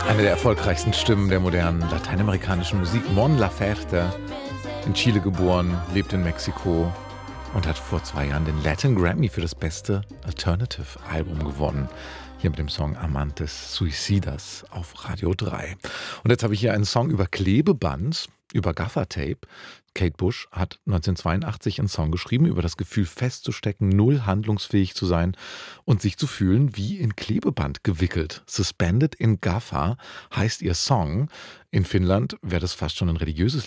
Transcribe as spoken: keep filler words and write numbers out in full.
Eine der erfolgreichsten Stimmen der modernen lateinamerikanischen Musik, Mon Laferte, in Chile geboren, lebt in Mexiko und hat vor zwei Jahren den Latin Grammy für das beste Alternative Album gewonnen. Hier mit dem Song Amantes Suicidas auf Radio drei. Und jetzt habe ich hier einen Song über Klebeband, über Gaffertape. Kate Bush hat neunzehnhundertzweiundachtzig einen Song geschrieben über das Gefühl festzustecken, null handlungsfähig zu sein und sich zu fühlen wie in Klebeband gewickelt. Suspended in Gaffer heißt ihr Song. In Finnland wäre das fast schon ein religiöses